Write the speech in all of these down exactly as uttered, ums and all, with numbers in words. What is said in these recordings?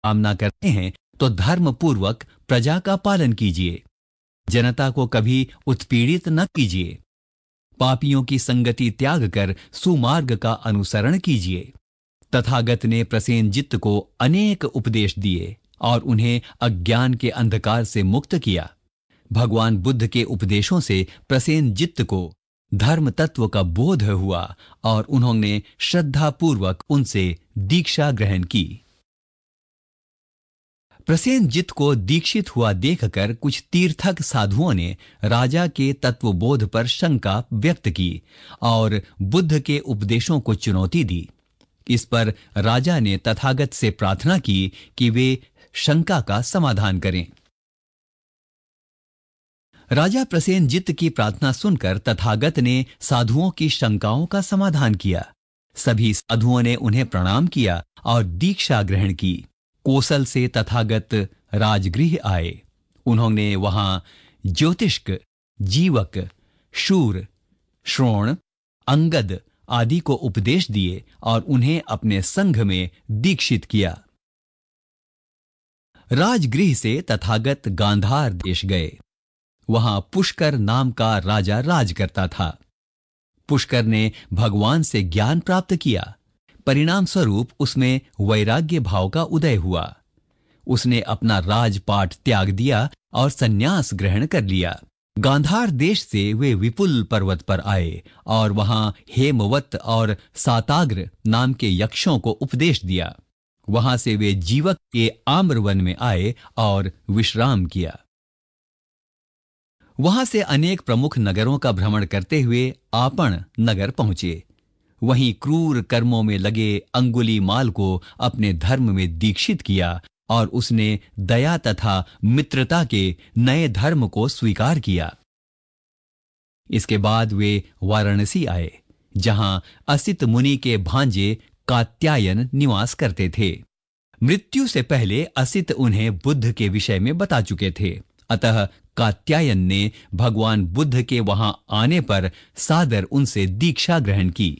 कामना करते हैं तो धर्म पूर्वक प्रजा का पालन कीजिए। जनता को कभी उत्पीड़ित न कीजिए। पापियों की संगति त्याग कर सुमार्ग का अनुसरण कीजिए। तथागत ने प्रसेनजित्त को अनेक उपदेश दिए और उन्हें अज्ञान के अंधकार से मुक्त किया। भगवान बुद्ध के उपदेशों से प्रसेनजित्त को धर्म तत्व का बोध हुआ और उन्होंने श्रद्धापूर्वक उनसे दीक्षा ग्रहण की। प्रसेनजित्त को दीक्षित हुआ देखकर कुछ तीर्थक साधुओं ने राजा के तत्वबोध पर शंका व्यक्त की और बुद्ध के उपदेशों को चुनौती दी। इस पर राजा ने तथागत से प्रार्थना की कि वे शंका का समाधान करें। राजा प्रसेनजित्त की प्रार्थना सुनकर तथागत ने साधुओं की शंकाओं का समाधान किया। सभी साधुओं ने उन्हें प्रणाम किया और दीक्षा ग्रहण की। कोसल से तथागत राजगृह आए। उन्होंने वहां ज्योतिष्क, जीवक, शूर, श्रोण, अंगद आदि को उपदेश दिए और उन्हें अपने संघ में दीक्षित किया। राजगृह से तथागत गांधार देश गए। वहां पुष्कर नाम का राजा राज करता था। पुष्कर ने भगवान से ज्ञान प्राप्त किया। परिणाम स्वरूप उसमें वैराग्य भाव का उदय हुआ। उसने अपना राजपाट त्याग दिया और संन्यास ग्रहण कर लिया। गांधार देश से वे विपुल पर्वत पर आए और वहां हेमवत और साताग्र नाम के यक्षों को उपदेश दिया। वहां से वे जीवक के आम्रवन में आए और विश्राम किया। वहां से अनेक प्रमुख नगरों का भ्रमण करते हुए आपण नगर पहुंचे। वहीं क्रूर कर्मों में लगे अंगुलीमाल को अपने धर्म में दीक्षित किया और उसने दया तथा मित्रता के नए धर्म को स्वीकार किया। इसके बाद वे वाराणसी आए, जहां असित मुनि के भांजे कात्यायन निवास करते थे। मृत्यु से पहले असित उन्हें बुद्ध के विषय में बता चुके थे। अतः कात्यायन ने भगवान बुद्ध के वहां आने पर सादर उनसे दीक्षा ग्रहण की।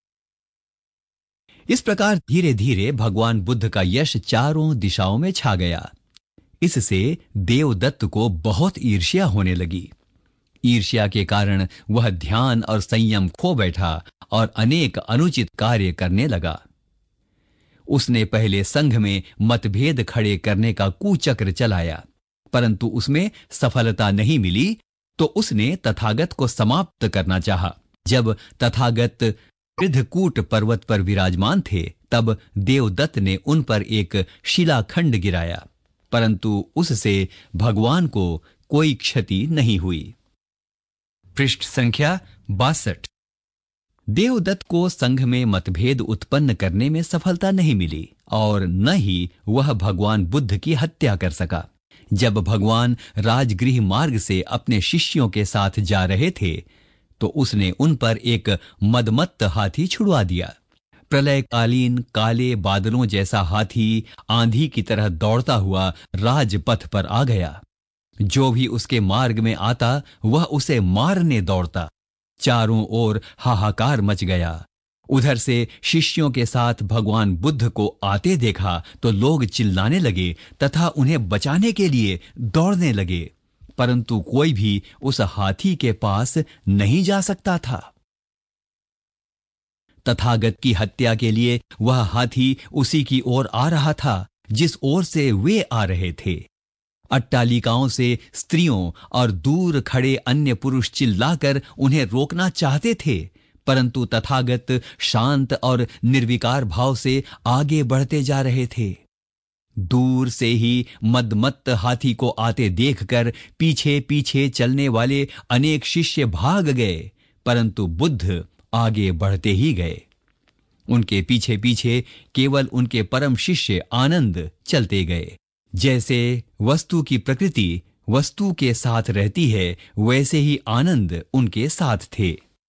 इस प्रकार धीरे धीरे भगवान बुद्ध का यश चारों दिशाओं में छा गया। इससे देवदत्त को बहुत ईर्ष्या होने लगी। ईर्ष्या के कारण वह ध्यान और संयम खो बैठा और अनेक अनुचित कार्य करने लगा। उसने पहले संघ में मतभेद खड़े करने का कुचक्र चलाया, परंतु उसमें सफलता नहीं मिली तो उसने तथागत को समाप्त करना चाहा। जब तथागत कृद्धकूट पर्वत पर विराजमान थे, तब देवदत्त ने उन पर एक शिलाखंड गिराया, परंतु उससे भगवान को कोई क्षति नहीं हुई। पृष्ठ संख्या बासठ। देवदत्त को संघ में मतभेद उत्पन्न करने में सफलता नहीं मिली और न ही वह भगवान बुद्ध की हत्या कर सका। जब भगवान राजगृह मार्ग से अपने शिष्यों के साथ जा रहे थे तो उसने उन पर एक मदमत्त हाथी छुड़वा दिया। प्रलयकालीन काले बादलों जैसा हाथी आंधी की तरह दौड़ता हुआ राजपथ पर आ गया। जो भी उसके मार्ग में आता वह उसे मारने दौड़ता। चारों ओर हाहाकार मच गया। उधर से शिष्यों के साथ भगवान बुद्ध को आते देखा तो लोग चिल्लाने लगे तथा उन्हें बचाने के लिए दौड़ने लगे, परंतु कोई भी उस हाथी के पास नहीं जा सकता था। तथागत की हत्या के लिए वह हाथी उसी की ओर आ रहा था जिस ओर से वे आ रहे थे। अट्टालिकाओं से स्त्रियों और दूर खड़े अन्य पुरुष चिल्लाकर उन्हें रोकना चाहते थे, परंतु तथागत शांत और निर्विकार भाव से आगे बढ़ते जा रहे थे। दूर से ही मदमत्त हाथी को आते देखकर पीछे पीछे चलने वाले अनेक शिष्य भाग गए, परंतु बुद्ध आगे बढ़ते ही गए। उनके पीछे पीछे केवल उनके परम शिष्य आनंद चलते गए। जैसे वस्तु की प्रकृति वस्तु के साथ रहती है, वैसे ही आनंद उनके साथ थे।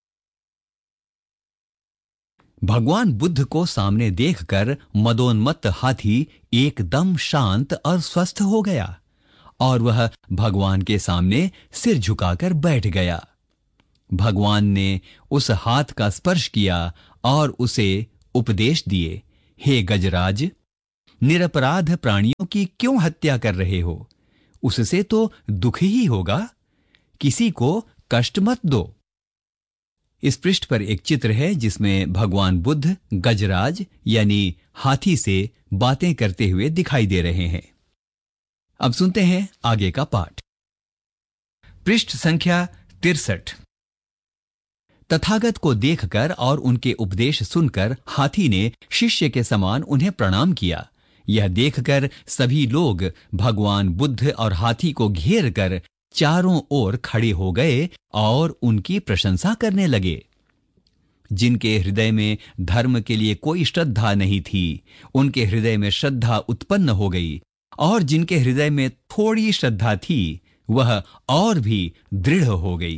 भगवान बुद्ध को सामने देखकर मदोन्मत्त हाथी एकदम शांत और स्वस्थ हो गया और वह भगवान के सामने सिर झुकाकर बैठ गया। भगवान ने उस हाथ का स्पर्श किया और उसे उपदेश दिए, हे गजराज, निरपराध प्राणियों की क्यों हत्या कर रहे हो? उससे तो दुख ही होगा। किसी को कष्ट मत दो। इस पृष्ठ पर एक चित्र है जिसमें भगवान बुद्ध गजराज यानी हाथी से बातें करते हुए दिखाई दे रहे हैं। अब सुनते हैं आगे का पाठ। पृष्ठ संख्या तिरसठ। तथागत को देखकर और उनके उपदेश सुनकर हाथी ने शिष्य के समान उन्हें प्रणाम किया। यह देखकर सभी लोग भगवान बुद्ध और हाथी को घेर कर चारों ओर खड़े हो गए और उनकी प्रशंसा करने लगे। जिनके हृदय में धर्म के लिए कोई श्रद्धा नहीं थी, उनके हृदय में श्रद्धा उत्पन्न हो गई, और जिनके हृदय में थोड़ी श्रद्धा थी, वह और भी दृढ़ हो गई।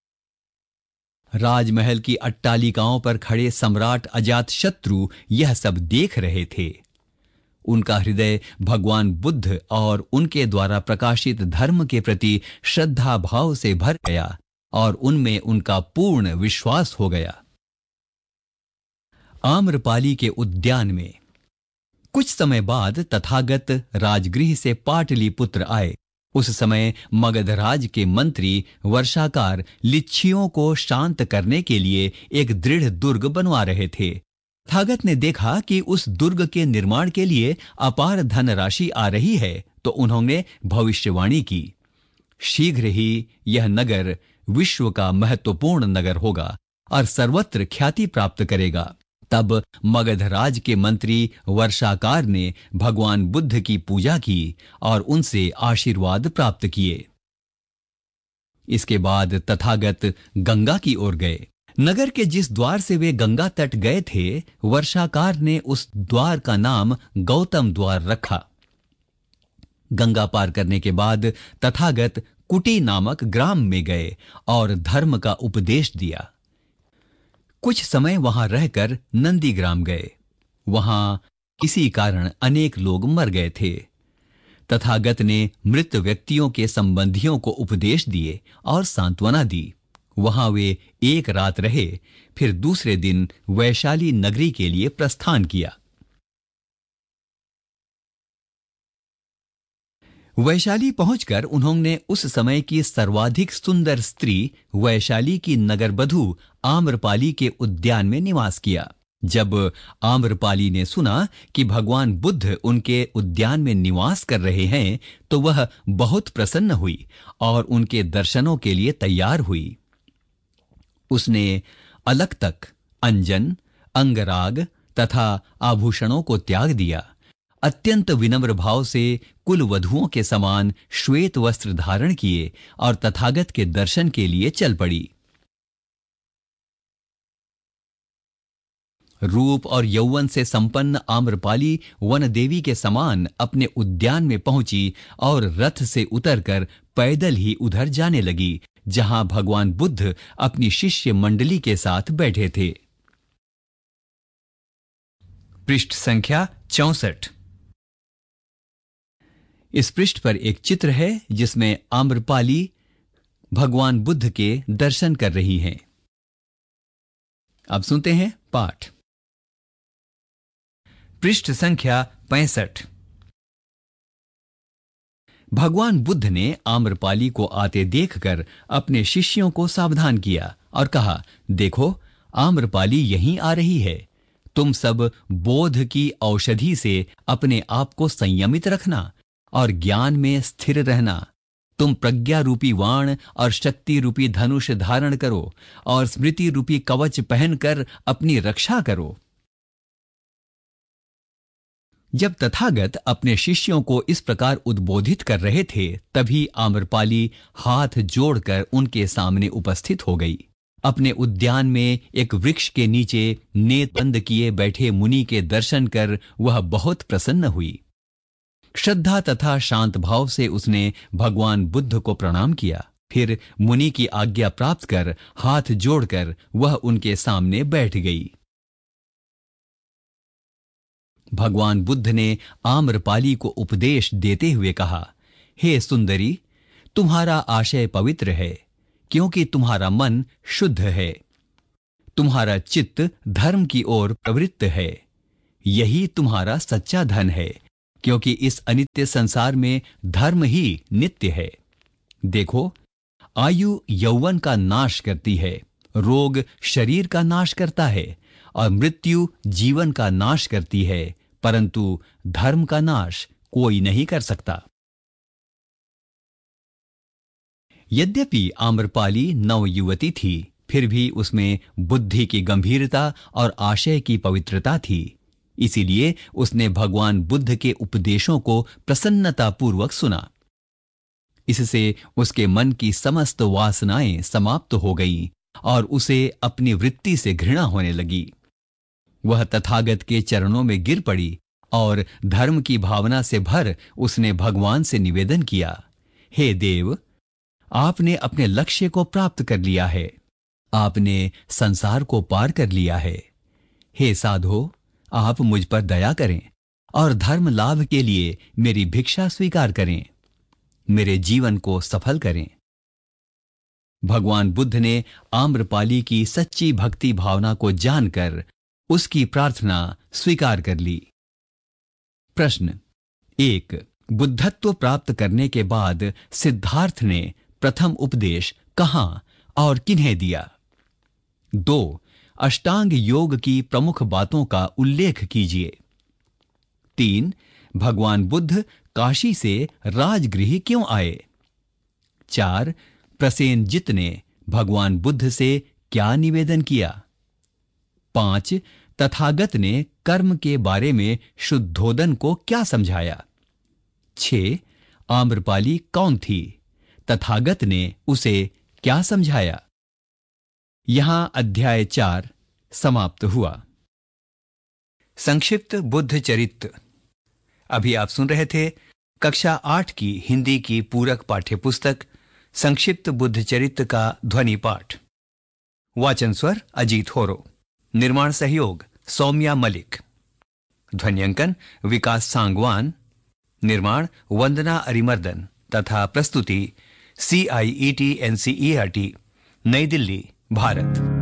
राजमहल की अट्टालिकाओं पर खड़े सम्राट अजातशत्रु यह सब देख रहे थे। उनका हृदय भगवान बुद्ध और उनके द्वारा प्रकाशित धर्म के प्रति श्रद्धा भाव से भर गया और उनमें उनका पूर्ण विश्वास हो गया। आम्रपाली के उद्यान में कुछ समय बाद तथागत राजगृह से पाटलिपुत्र आए। उस समय मगधराज के मंत्री वर्षाकार लिच्छियों को शांत करने के लिए एक दृढ़ दुर्ग बनवा रहे थे। तथागत ने देखा कि उस दुर्ग के निर्माण के लिए अपार धनराशि आ रही है, तो उन्होंने भविष्यवाणी की, शीघ्र ही यह नगर विश्व का महत्वपूर्ण नगर होगा और सर्वत्र ख्याति प्राप्त करेगा। तब मगधराज के मंत्री वर्षाकार ने भगवान बुद्ध की पूजा की और उनसे आशीर्वाद प्राप्त किए। इसके बाद तथागत गंगा की ओर गए। नगर के जिस द्वार से वे गंगा तट गए थे, वर्षाकार ने उस द्वार का नाम गौतम द्वार रखा। गंगा पार करने के बाद तथागत कुटी नामक ग्राम में गए और धर्म का उपदेश दिया। कुछ समय वहां रहकर नंदीग्राम गए। वहां किसी कारण अनेक लोग मर गए थे। तथागत ने मृत व्यक्तियों के संबंधियों को उपदेश दिए और सांत्वना दी। वहां वे एक रात रहे, फिर दूसरे दिन वैशाली नगरी के लिए प्रस्थान किया। वैशाली पहुंचकर उन्होंने उस समय की सर्वाधिक सुंदर स्त्री वैशाली की नगरबधू आम्रपाली के उद्यान में निवास किया। जब आम्रपाली ने सुना कि भगवान बुद्ध उनके उद्यान में निवास कर रहे हैं, तो वह बहुत प्रसन्न हुई और उनके दर्शनों के लिए तैयार हुई। उसने अलग तक, अंजन, अंगराग तथा आभूषणों को त्याग दिया। अत्यंत विनम्र भाव से कुल वधुओं के समान श्वेत वस्त्र धारण किए और तथागत के दर्शन के लिए चल पड़ी। रूप और यौवन से संपन्न आम्रपाली वन देवी के समान अपने उद्यान में पहुंची और रथ से उतरकर पैदल ही उधर जाने लगी, जहां भगवान बुद्ध अपनी शिष्य मंडली के साथ बैठे थे। पृष्ठ संख्या चौसठ। इस पृष्ठ पर एक चित्र है जिसमें आम्रपाली भगवान बुद्ध के दर्शन कर रही हैं। अब सुनते हैं पाठ। पृष्ठ संख्या पैंसठ। भगवान बुद्ध ने आम्रपाली को आते देखकर अपने शिष्यों को सावधान किया और कहा, देखो, आम्रपाली यहीं आ रही है। तुम सब बोध की औषधि से अपने आप को संयमित रखना और ज्ञान में स्थिर रहना। तुम प्रज्ञा रूपी वाण और शक्ति रूपी धनुष धारण करो और स्मृति रूपी कवच पहनकर अपनी रक्षा करो। जब तथागत अपने शिष्यों को इस प्रकार उद्बोधित कर रहे थे, तभी आम्रपाली हाथ जोड़कर उनके सामने उपस्थित हो गई। अपने उद्यान में एक वृक्ष के नीचे नेत्र बंद किए बैठे मुनि के दर्शन कर वह बहुत प्रसन्न हुई। श्रद्धा तथा शांत भाव से उसने भगवान बुद्ध को प्रणाम किया। फिर मुनि की आज्ञा प्राप्त कर हाथ जोड़कर वह उनके सामने बैठ गई। भगवान बुद्ध ने आम्रपाली को उपदेश देते हुए कहा, हे सुंदरी, तुम्हारा आशय पवित्र है, क्योंकि तुम्हारा मन शुद्ध है। तुम्हारा चित्त धर्म की ओर प्रवृत्त है। यही तुम्हारा सच्चा धन है क्योंकि इस अनित्य संसार में धर्म ही नित्य है। देखो, आयु यौवन का नाश करती है, रोग शरीर का नाश करता है और मृत्यु जीवन का नाश करती है, परंतु धर्म का नाश कोई नहीं कर सकता। यद्यपि आम्रपाली नवयुवती थी, फिर भी उसमें बुद्धि की गंभीरता और आशय की पवित्रता थी। इसीलिए उसने भगवान बुद्ध के उपदेशों को प्रसन्नतापूर्वक सुना। इससे उसके मन की समस्त वासनाएं समाप्त हो गईं और उसे अपनी वृत्ति से घृणा होने लगी। वह तथागत के चरणों में गिर पड़ी और धर्म की भावना से भर उसने भगवान से निवेदन किया, हे देव, आपने अपने लक्ष्य को प्राप्त कर लिया है, आपने संसार को पार कर लिया है। हे साधो, आप मुझ पर दया करें और धर्म लाभ के लिए मेरी भिक्षा स्वीकार करें, मेरे जीवन को सफल करें। भगवान बुद्ध ने आम्रपाली की सच्ची भक्ति भावना को जानकर उसकी प्रार्थना स्वीकार कर ली। प्रश्न एक, बुद्धत्व प्राप्त करने के बाद सिद्धार्थ ने प्रथम उपदेश कहां और किन्हें दिया? दो, अष्टांग योग की प्रमुख बातों का उल्लेख कीजिए। तीन, भगवान बुद्ध काशी से राजगृह क्यों आए? चार, प्रसेनजित ने भगवान बुद्ध से क्या निवेदन किया? पांच, तथागत ने कर्म के बारे में शुद्धोदन को क्या समझाया? छह, आम्रपाली कौन थी? तथागत ने उसे क्या समझाया? यहां अध्याय चार समाप्त हुआ। संक्षिप्त बुद्ध चरित्र। अभी आप सुन रहे थे कक्षा आठ की हिंदी की पूरक पाठ्यपुस्तक संक्षिप्त बुद्ध चरित्र का ध्वनि पाठ। वाचन स्वर अजीत होरो। निर्माण सहयोग सौम्या मलिक। ध्वन्यांकन विकास सांगवान। निर्माण वंदना अरिमर्दन तथा प्रस्तुति सी आई E T N C E R T, नई दिल्ली, भारत।